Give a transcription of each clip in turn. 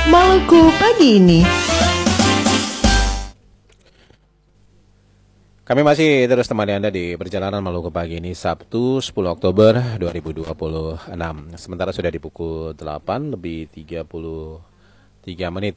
Maluku pagi ini. Kami masih terus temani Anda di perjalanan Maluku pagi ini, Sabtu 10 Oktober 2026. Sementara sudah di pukul 8 lebih 33 menit.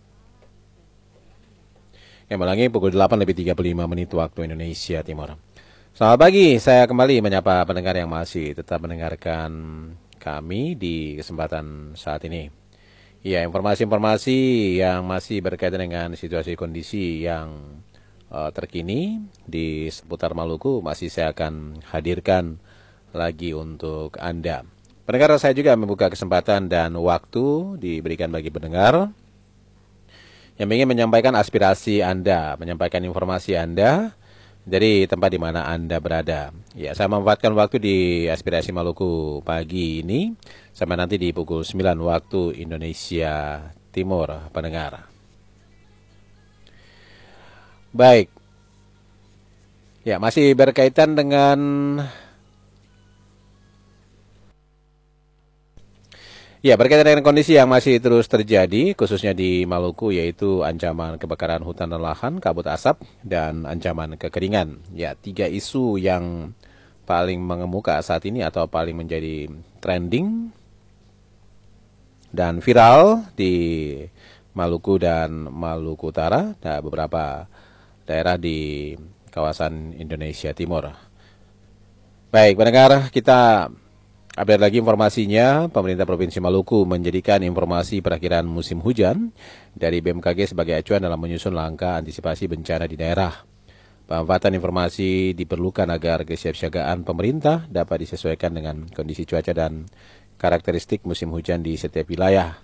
Yang melangi pukul 8 lebih 35 menit waktu Indonesia Timur. Selamat pagi, saya kembali menyapa pendengar yang masih tetap mendengarkan kami di kesempatan saat ini. Ya, informasi-informasi yang masih berkaitan dengan situasi kondisi yang terkini di seputar Maluku masih saya akan hadirkan lagi untuk Anda. Pendengar, saya juga membuka kesempatan dan waktu diberikan bagi pendengar yang ingin menyampaikan aspirasi Anda, menyampaikan informasi Anda dari tempat di mana Anda berada. Ya, saya memanfaatkan waktu di aspirasi Maluku pagi ini sampai nanti di pukul 9 waktu Indonesia Timur, pendengar. Baik. Ya, masih berkaitan dengan kondisi yang masih terus terjadi, khususnya di Maluku, yaitu ancaman kebakaran hutan dan lahan, kabut asap, dan ancaman kekeringan. Ya, 3 isu yang paling mengemuka saat ini atau paling menjadi trending dan viral di Maluku dan Maluku Utara, dan beberapa daerah di kawasan Indonesia Timur. Baik, pendengar, kita update lagi informasinya. Pemerintah Provinsi Maluku menjadikan informasi perakhiran musim hujan dari BMKG sebagai acuan dalam menyusun langkah antisipasi bencana di daerah. Pemanfaatan informasi diperlukan agar kesiapsiagaan pemerintah dapat disesuaikan dengan kondisi cuaca dan karakteristik musim hujan di setiap wilayah.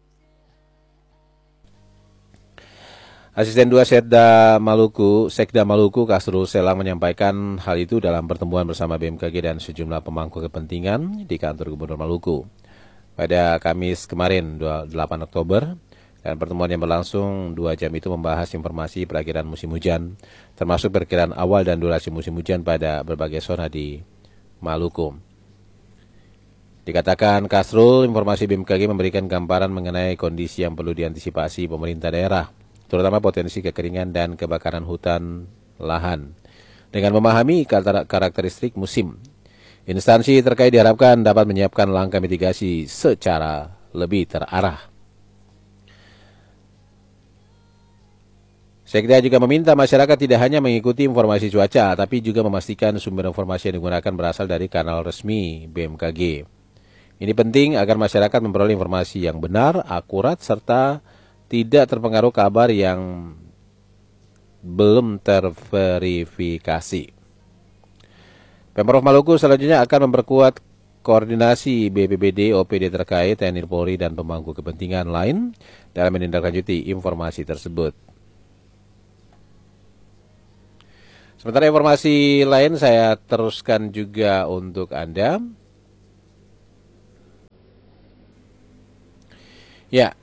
Asisten 2 Sekda Maluku Kasrul Selang menyampaikan hal itu dalam pertemuan bersama BMKG dan sejumlah pemangku kepentingan di kantor Gubernur Maluku pada Kamis kemarin 8 Oktober, dan pertemuan yang berlangsung 2 jam itu membahas informasi perakhiran musim hujan, termasuk perkiraan awal dan durasi musim hujan pada berbagai zona di Maluku. Dikatakan Kasrul, informasi BMKG memberikan gambaran mengenai kondisi yang perlu diantisipasi pemerintah daerah, terutama potensi kekeringan dan kebakaran hutan lahan. Dengan memahami karakteristik musim, instansi terkait diharapkan dapat menyiapkan langkah mitigasi secara lebih terarah. Sekda juga meminta masyarakat tidak hanya mengikuti informasi cuaca, tapi juga memastikan sumber informasi yang digunakan berasal dari kanal resmi BMKG. Ini penting agar masyarakat memperoleh informasi yang benar, akurat, serta tidak terpengaruh kabar yang belum terverifikasi. Pemprov Maluku selanjutnya akan memperkuat koordinasi BPBD, OPD terkait, TNI Polri, dan pemangku kepentingan lain dalam menindaklanjuti informasi tersebut. Sementara informasi lain saya teruskan juga untuk Anda. Ya,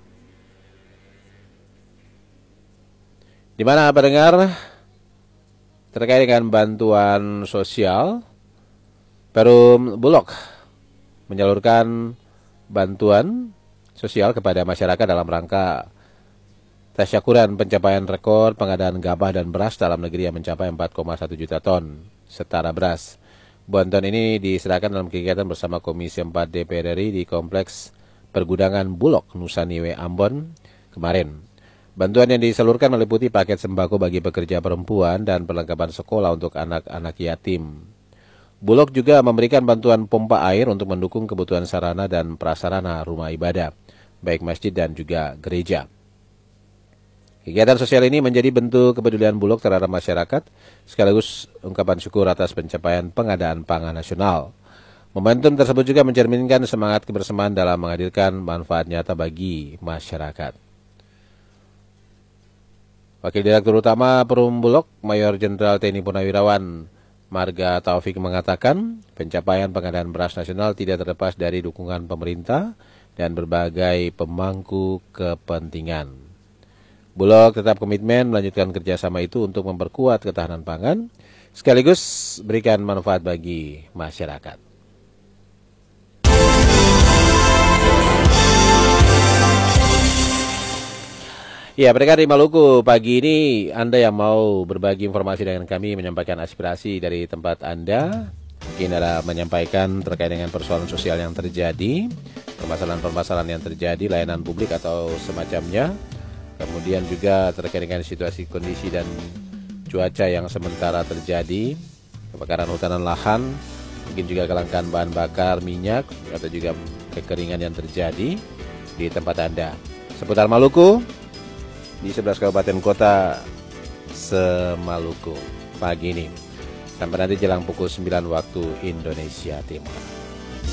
di mana pendengar terkait dengan bantuan sosial, Perum Bulog menyalurkan bantuan sosial kepada masyarakat dalam rangka tasyakuran pencapaian rekor pengadaan gabah dan beras dalam negeri yang mencapai 4,1 juta ton setara beras. Bantuan ini diserahkan dalam kegiatan bersama Komisi 4 DPR RI di Kompleks Pergudangan Bulog Nusa Niwe Ambon kemarin. Bantuan yang disalurkan meliputi paket sembako bagi pekerja perempuan dan perlengkapan sekolah untuk anak-anak yatim. Bulog juga memberikan bantuan pompa air untuk mendukung kebutuhan sarana dan prasarana rumah ibadah, baik masjid dan juga gereja. Kegiatan sosial ini menjadi bentuk kepedulian Bulog terhadap masyarakat, sekaligus ungkapan syukur atas pencapaian pengadaan pangan nasional. Momentum tersebut juga mencerminkan semangat kebersamaan dalam menghadirkan manfaat nyata bagi masyarakat. Wakil Direktur Utama Perum Bulog, Mayor Jenderal TNI Purnawirawan Marga Taufik mengatakan, pencapaian pengadaan beras nasional tidak terlepas dari dukungan pemerintah dan berbagai pemangku kepentingan. Bulog tetap komitmen melanjutkan kerjasama itu untuk memperkuat ketahanan pangan, sekaligus berikan manfaat bagi masyarakat. Ya, pendengar di Maluku, pagi ini Anda yang mau berbagi informasi dengan kami, menyampaikan aspirasi dari tempat Anda, mungkin ada menyampaikan terkait dengan persoalan sosial yang terjadi, permasalahan-permasalahan yang terjadi, layanan publik atau semacamnya, kemudian juga terkait dengan situasi kondisi dan cuaca yang sementara terjadi, kebakaran hutan dan lahan, mungkin juga kelangkaan bahan bakar, minyak, atau juga kekeringan yang terjadi di tempat Anda. Seputar Maluku, di 11 kabupaten kota se-Maluku pagi ini. Sampai nanti jelang pukul 9 waktu Indonesia Timur.